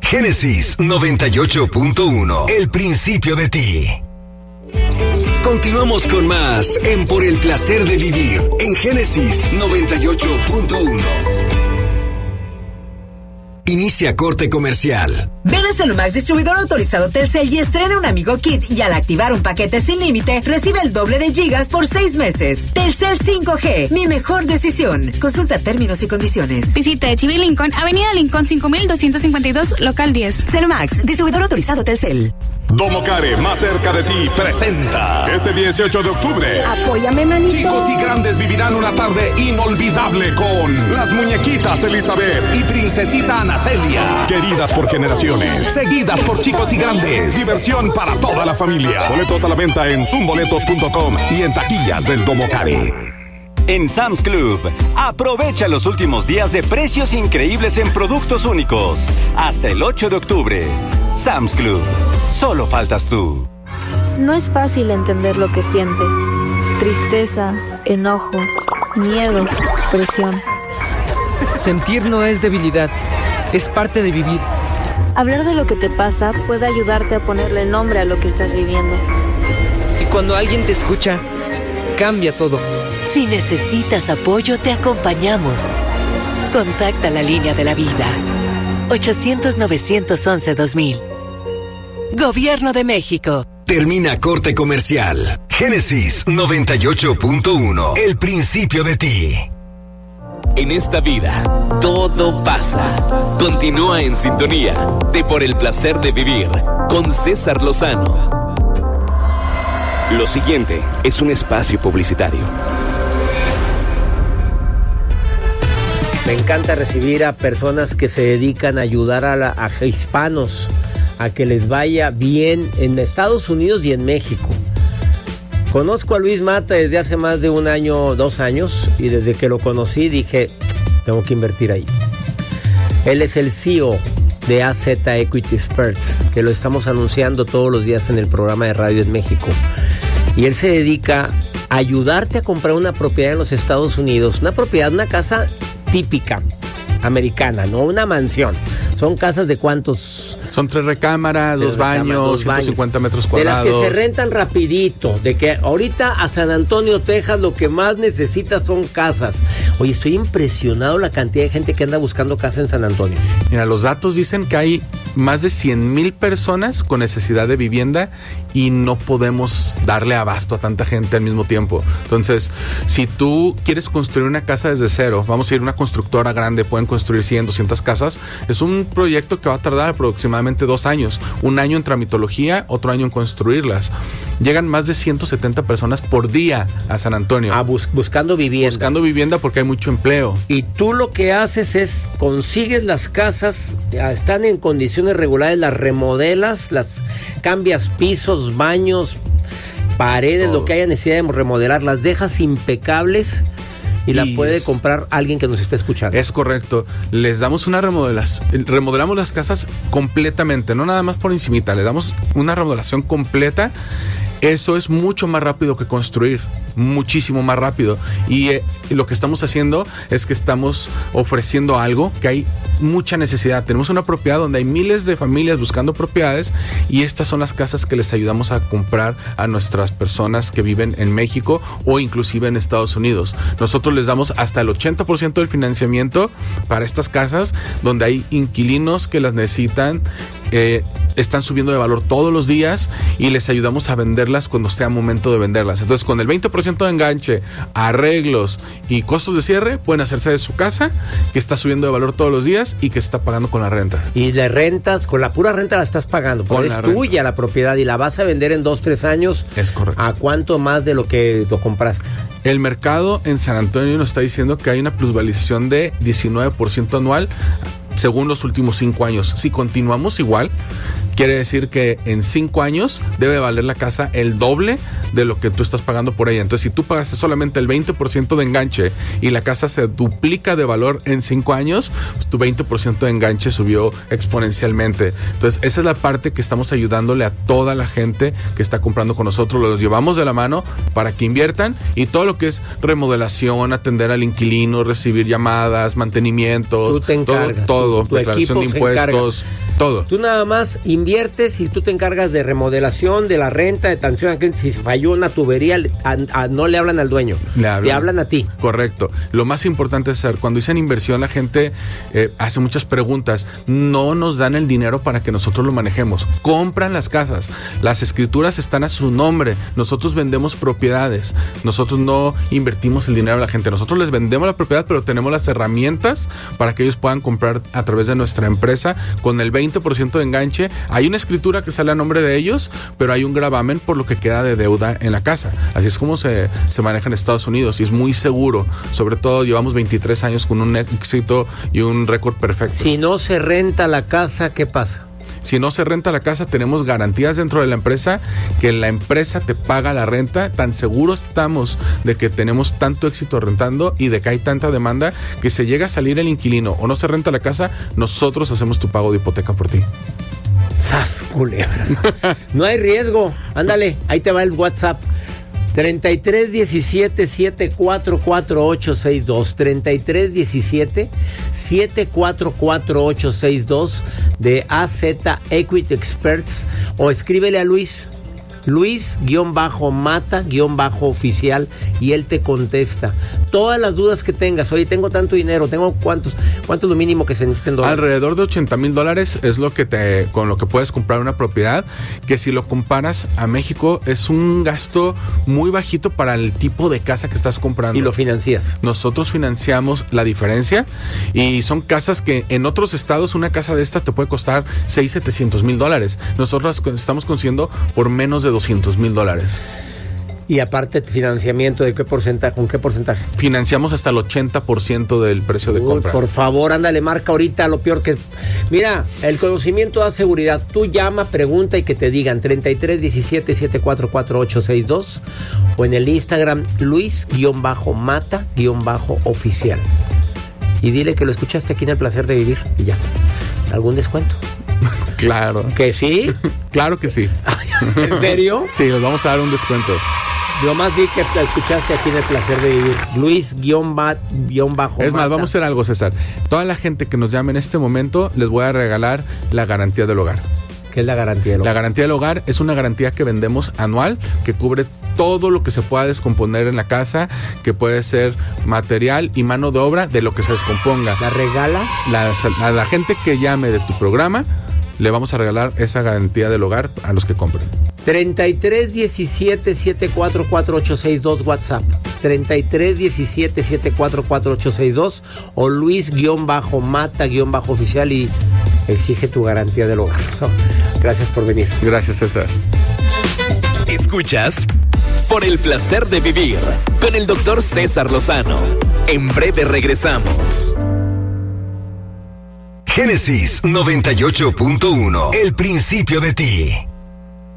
Génesis 98.1, el principio de ti. Continuamos con más en Por el placer de vivir en Génesis 98.1. Inicia corte comercial. Ven a Celumax, distribuidor autorizado Telcel, y estrena un Amigo Kit, y al activar un paquete sin límite, recibe el doble de gigas por 6 meses. Telcel 5G, mi mejor decisión. Consulta términos y condiciones. Visita Chibi Lincoln, Avenida Lincoln 5252, local 10. Celumax, distribuidor autorizado Telcel. Domocare, más cerca de ti, presenta este 18 de octubre. Apóyame, manito. Chicos y grandes vivirán una tarde inolvidable con las muñequitas Elizabeth y princesita Ana Celia. Queridas por generaciones, seguidas por chicos y grandes. Diversión para toda la familia. Boletos a la venta en zoomboletos.com y en taquillas del Domocare. En Sam's Club, aprovecha los últimos días de precios increíbles en productos únicos. Hasta el 8 de octubre. Sam's Club. Solo faltas tú. No es fácil entender lo que sientes. Tristeza, enojo, miedo, presión. Sentir no es debilidad, es parte de vivir. Hablar de lo que te pasa puede ayudarte a ponerle nombre a lo que estás viviendo. Y cuando alguien te escucha, cambia todo. Si necesitas apoyo, te acompañamos. Contacta la línea de la vida. 800-911-2000. Gobierno de México. Termina corte comercial. Génesis 98.1, el principio de ti. En esta vida, todo pasa. Continúa en sintonía de Por el placer de vivir con César Lozano. Lo siguiente es un espacio publicitario. Me encanta recibir a personas que se dedican a ayudar a hispanos a que les vaya bien en Estados Unidos y en México. Conozco a Luis Mata desde hace más de 1 año, 2 años, y desde que lo conocí dije, tengo que invertir ahí. Él es el CEO de AZ Equity Experts, que lo estamos anunciando todos los días en el programa de radio en México. Y él se dedica a ayudarte a comprar una propiedad en los Estados Unidos, una propiedad, una casa típica americana, no una mansión. Son casas de ¿cuántos? Son 3 recámaras, 2 baños, 150 metros cuadrados. De las que se rentan rapidito, de que ahorita a San Antonio, Texas, lo que más necesita son casas. Oye, estoy impresionado la cantidad de gente que anda buscando casa en San Antonio. Mira, los datos dicen que hay más de 100,000 personas con necesidad de vivienda y no podemos darle abasto a tanta gente al mismo tiempo. Entonces, si tú quieres construir una casa desde cero, vamos a ir a una constructora grande, pueden construir 100, 200 casas, es un proyecto que va a tardar aproximadamente 2 años, 1 año en tramitología, otro año en construirlas. Llegan más de 170 personas por día a San Antonio. Buscando vivienda. Buscando vivienda porque hay mucho empleo. Y tú lo que haces es consigues las casas, están en condiciones regulares, las remodelas, las cambias pisos, baños, paredes, todo. Lo que haya necesidad de remodelar, las dejas impecables. Y la puede comprar alguien que nos esté escuchando. Es correcto. Les damos una remodelamos las casas completamente, no nada más por encimita, le damos una remodelación completa. Eso es mucho más rápido que construir, muchísimo más rápido. Y lo que estamos haciendo es que estamos ofreciendo algo que hay mucha necesidad. Tenemos una propiedad donde hay miles de familias buscando propiedades y estas son las casas que les ayudamos a comprar a nuestras personas que viven en México o inclusive en Estados Unidos. Nosotros les damos hasta el 80% del financiamiento para estas casas donde hay inquilinos que las necesitan. Están subiendo de valor todos los días y les ayudamos a venderlas cuando sea momento de venderlas. Entonces, con el 20% de enganche, arreglos y costos de cierre, pueden hacerse de su casa, que está subiendo de valor todos los días y que se está pagando con la renta. Y le rentas, con la pura renta la estás pagando, porque es tuya la propiedad y la vas a vender en 2-3 años. Es correcto. ¿A cuánto más de lo que lo compraste? El mercado en San Antonio nos está diciendo que hay una plusvalización de 19% anual según los últimos 5 años. Si continuamos igual, Quiere decir que en 5 años debe valer la casa el doble de lo que tú estás pagando por ella. Entonces, si tú pagaste solamente el 20% de enganche y la casa se duplica de valor en 5 años, pues tu 20% de enganche subió exponencialmente. Entonces, esa es la parte que estamos ayudándole a toda la gente que está comprando con nosotros. Los llevamos de la mano para que inviertan, y todo lo que es remodelación, atender al inquilino, recibir llamadas, mantenimientos, tú te encargas, todo, tu declaración de impuestos, todo. Tú nada más inviertes y tú te encargas de remodelación, de la renta, de atención al cliente. Si se falló una tubería, no le hablan al dueño, te hablan a ti. Correcto. Lo más importante es cuando dicen inversión, la gente hace muchas preguntas. No nos dan el dinero para que nosotros lo manejemos. Compran las casas, las escrituras están a su nombre. Nosotros vendemos propiedades. Nosotros no invertimos el dinero a la gente. Nosotros les vendemos la propiedad, pero tenemos las herramientas para que ellos puedan comprar a través de nuestra empresa con el 20% de enganche. Hay una escritura que sale a nombre de ellos, pero hay un gravamen por lo que queda de deuda en la casa. Así es como se maneja en Estados Unidos, y es muy seguro. Sobre todo llevamos 23 años con un éxito y un récord perfecto. Si no se renta la casa, ¿qué pasa? Si no se renta la casa, tenemos garantías dentro de la empresa, que la empresa te paga la renta. Tan seguros estamos de que tenemos tanto éxito rentando y de que hay tanta demanda, que se llega a salir el inquilino o no se renta la casa, nosotros hacemos tu pago de hipoteca por ti. ¡Sas, culebra! No hay riesgo. Ándale, ahí te va el WhatsApp. 3317-744862. 3317-744862 de AZ Equity Experts. O escríbele a Luis. Luis-mata-oficial, y él te contesta todas las dudas que tengas. Oye, tengo tanto dinero, tengo cuánto es lo mínimo que se necesita en dólares. Alrededor de $80,000 es lo que con lo que puedes comprar una propiedad, que si lo comparas a México es un gasto muy bajito para el tipo de casa que estás comprando. Y lo financias. Nosotros financiamos la diferencia, y son casas que en otros estados una casa de estas te puede costar $600,000-$700,000. Nosotros estamos consiguiendo por menos de $200,000. Y aparte, financiamiento, ¿de qué porcentaje? ¿Con qué porcentaje? Financiamos hasta el 80% del precio de compra. Por favor, ándale, marca ahorita. Lo peor que... Mira, el conocimiento da seguridad. Tú llama, pregunta y que te digan. 3317-744862 o en el Instagram Luis-mata-oficial. Y dile que lo escuchaste aquí en El Placer de Vivir y ya. ¿Algún descuento? Claro. ¿Que sí? Claro que sí. ¿En serio? Sí, les vamos a dar un descuento. Yo más di que la escuchaste aquí en El Placer de Vivir. Luis-mata. Es más, vamos a hacer algo, César. Toda la gente que nos llame en este momento, les voy a regalar la garantía del hogar. ¿Qué es la garantía del hogar? La garantía del hogar es una garantía que vendemos anual, que cubre todo lo que se pueda descomponer en la casa, que puede ser material y mano de obra de lo que se descomponga. ¿La regalas? A la gente que llame de tu programa, le vamos a regalar esa garantía del hogar a los que compren. 3317-744862 WhatsApp. 3317-744862 o Luis-mata-oficial y exige tu garantía del hogar. Gracias por venir. Gracias, César. Escuchas Por el Placer de Vivir con el Dr. César Lozano. En breve regresamos. Génesis 98.1. El principio de ti.